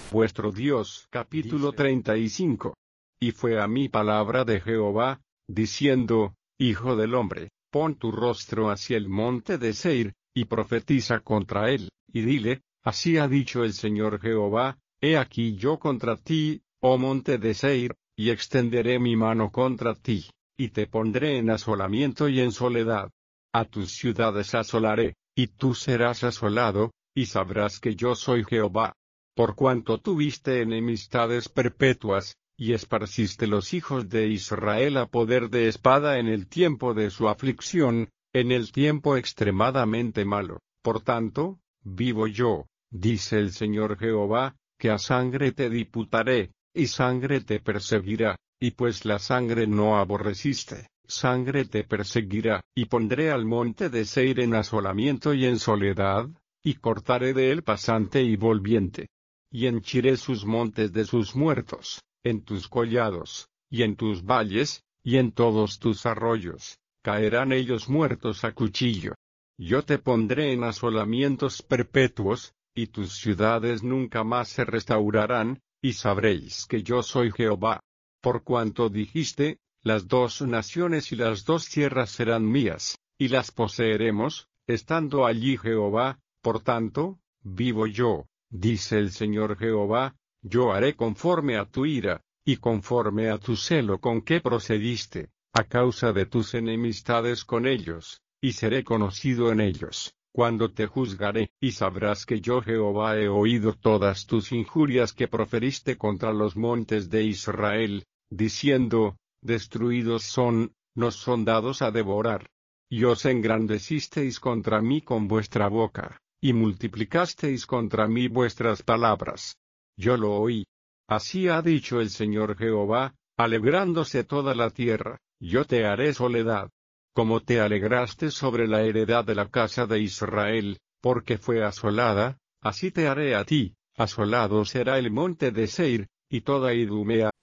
vuestro Dios. Capítulo 35. Y fue a mí palabra de Jehová, diciendo, Hijo del hombre, pon tu rostro hacia el monte de Seir, y profetiza contra él, y dile, así ha dicho el Señor Jehová, he aquí yo contra ti, oh monte de Seir, y extenderé mi mano contra ti, y te pondré en asolamiento y en soledad. A tus ciudades asolaré, y tú serás asolado, y sabrás que yo soy Jehová. Por cuanto tuviste enemistades perpetuas, y esparciste los hijos de Israel a poder de espada en el tiempo de su aflicción, en el tiempo extremadamente malo. Por tanto, vivo yo, dice el Señor Jehová, que a sangre te diputaré, y sangre te perseguirá, y pues la sangre no aborreciste, sangre te perseguirá, y pondré al monte de Seir en asolamiento y en soledad, y cortaré de él pasante y volviente. Y henchiré sus montes de sus muertos, en tus collados, y en tus valles, y en todos tus arroyos, caerán ellos muertos a cuchillo. Yo te pondré en asolamientos perpetuos, y tus ciudades nunca más se restaurarán, y sabréis que yo soy Jehová. Por cuanto dijiste, las dos naciones y las dos tierras serán mías, y las poseeremos, estando allí Jehová, por tanto, vivo yo, dice el Señor Jehová, yo haré conforme a tu ira, y conforme a tu celo con que procediste, a causa de tus enemistades con ellos, y seré conocido en ellos, cuando te juzgaré, y sabrás que yo Jehová he oído todas tus injurias que proferiste contra los montes de Israel, diciendo, destruidos son, nos son dados a devorar. Y os engrandecisteis contra mí con vuestra boca, y multiplicasteis contra mí vuestras palabras. Yo lo oí. Así ha dicho el Señor Jehová, alegrándose toda la tierra, yo te haré soledad. Como te alegraste sobre la heredad de la casa de Israel, porque fue asolada, así te haré a ti, asolado será el monte de Seir, y toda Idumea,